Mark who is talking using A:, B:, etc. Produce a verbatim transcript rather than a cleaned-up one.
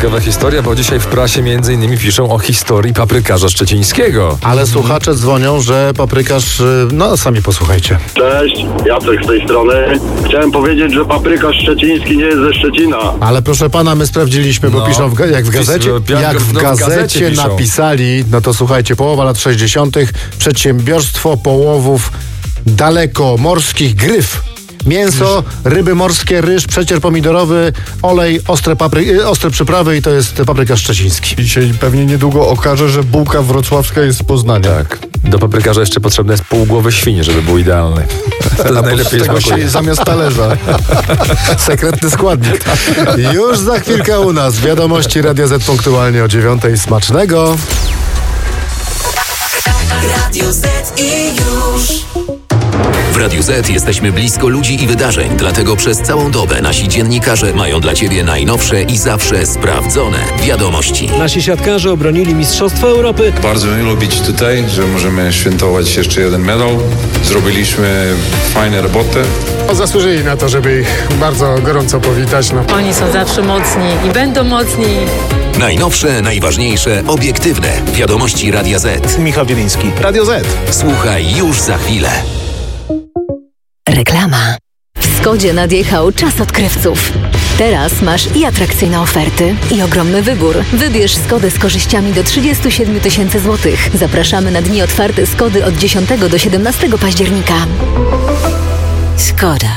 A: ciekawa historia, bo dzisiaj w prasie między innymi piszą o historii paprykarza szczecińskiego.
B: Ale słuchacze dzwonią, że paprykarz... No, sami posłuchajcie.
C: Cześć, Jacek z tej strony. Chciałem powiedzieć, że paprykarz szczeciński nie jest ze Szczecina.
B: Ale proszę pana, my sprawdziliśmy, bo
A: No.
B: piszą, w, ga- jak w
A: Pis-
B: gazecie,
A: jak
B: jak
A: w-
B: w
A: no, w
B: gazecie
A: gazecie piszą.
B: napisali, no to słuchajcie, połowa lat sześćdziesiątych, przedsiębiorstwo połowów dalekomorskich Gryf. Mięso, ryby morskie, ryż, przecier pomidorowy, olej, ostre, papry, ostre przyprawy i to jest paprykarz szczeciński.
D: I się pewnie niedługo okaże, że bułka wrocławska jest z Poznania.
A: Tak. Do paprykarza jeszcze potrzebne jest pół głowy świni, żeby był idealny. Wtedy najlepiej
D: Tego
A: smakuje.
D: się zamiast talerza.
B: Sekretny składnik. Już za chwilkę u nas wiadomości Radia Z punktualnie o dziewiątej. Smacznego!
E: Radio Z i już.
F: W Radiu Z jesteśmy blisko ludzi i wydarzeń, dlatego przez całą dobę nasi dziennikarze mają dla Ciebie najnowsze i zawsze sprawdzone wiadomości.
G: Nasi siatkarze obronili Mistrzostwo Europy.
H: Bardzo miło być tutaj, że możemy świętować jeszcze jeden medal. Zrobiliśmy fajne roboty.
B: Zasłużyli na to, żeby ich bardzo gorąco powitać. No.
I: Oni są zawsze mocni i będą mocni.
F: Najnowsze, najważniejsze, obiektywne wiadomości Radia Z.
D: Michał Wieliński, Radio Z.
F: Słuchaj już za chwilę.
J: Reklama. W Skodzie nadjechał czas odkrywców. Teraz masz i atrakcyjne oferty, i ogromny wybór. Wybierz Skodę z korzyściami do trzydzieści siedem tysięcy złotych. Zapraszamy na dni otwarte Skody od dziesiątego do siedemnastego października. Skoda.